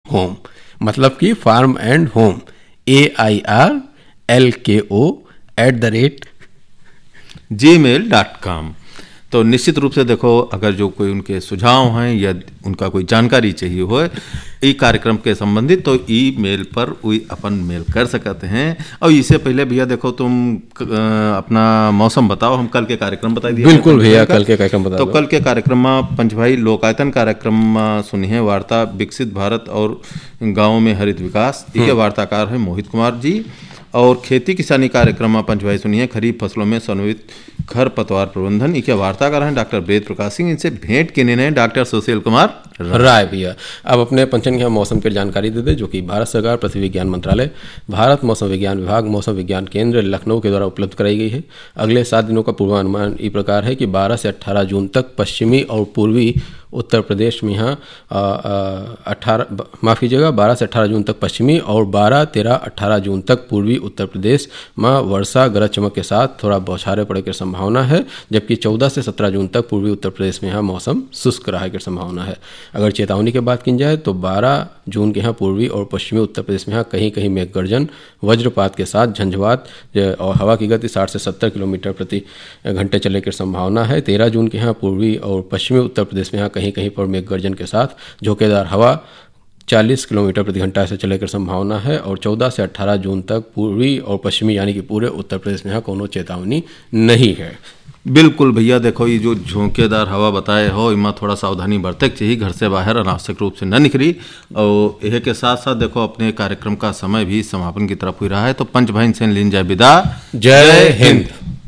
Home, मतलब कि farm and home, AIRLKO@gmail.com। तो निश्चित रूप से देखो, अगर जो कोई उनके सुझाव हैं या उनका कोई जानकारी चाहिए हो ई कार्यक्रम के संबंधित, तो ईमेल पर अपन मेल कर सकते हैं। और इससे पहले भैया देखो, तुम अपना मौसम बताओ, हम कल के कार्यक्रम बता दिए। बिल्कुल भैया, कल के कार्यक्रम बता तो दो। कल के कार्यक्रम में पंचभाई लोकायतन कार्यक्रम सुनी है वार्ता विकसित भारत और गाँव में हरित विकास, इसके वार्ताकार है मोहित कुमार जी। और खेती किसानी कार्यक्रम में पंचभाई सुनिए खरीफ फसलों में समन्वित खरपतवार प्रबंधन, इसके वार्ताकार हैं डॉक्टर वेद प्रकाश सिंह। इनसे भेंट किने ने डॉक्टर सुशील कुमार राय भैया। अब अपने पंचन के मौसम की जानकारी दे दे, जो कि भारत सरकार पृथ्वी विज्ञान मंत्रालय, भारत मौसम विज्ञान विभाग, मौसम विज्ञान केंद्र लखनऊ के द्वारा उपलब्ध कराई गई है। अगले 7 दिनों का पूर्वानुमान इस प्रकार है कि 12 से 18 जून तक पश्चिमी और पूर्वी उत्तर प्रदेश में यहाँ 12 से 18 जून तक पश्चिमी और 12, 13, 18 जून तक पूर्वी उत्तर प्रदेश में वर्षा गरज चमक के साथ थोड़ा बौछारें पड़ने की संभावना है, जबकि 14 से 17 जून तक पूर्वी उत्तर प्रदेश में यहाँ मौसम शुष्क रहे की संभावना है। अगर चेतावनी की बात की जाए तो 12 जून के यहाँ पूर्वी और पश्चिमी उत्तर प्रदेश में यहाँ कहीं कहीं मेघगर्जन, वज्रपात के साथ झंझावात और हवा की गति 60 से 70 किलोमीटर प्रति घंटे चलने की संभावना है। 13 जून के यहाँ पूर्वी और पश्चिमी उत्तर प्रदेश में यहाँ कहीं कहीं पर मेघगर्जन के साथ झोंकेदार हवा 40 किलोमीटर प्रति घंटा से चलने की संभावना है। और 14 से 18 जून तक पूर्वी और पश्चिमी यानी कि पूरे उत्तर प्रदेश में यहाँ कोनो चेतावनी नहीं है। बिल्कुल भैया, देखो ये जो झोंकेदार हवा बताए हो, इमा थोड़ा सावधानी बरते चाहिए, घर से बाहर अनावश्यक रूप से न निकली। और यह के साथ साथ देखो अपने कार्यक्रम का समय भी समापन की तरफ हुई रहा है। तो पंच भाई से लीन जय विदा, जय हिंद।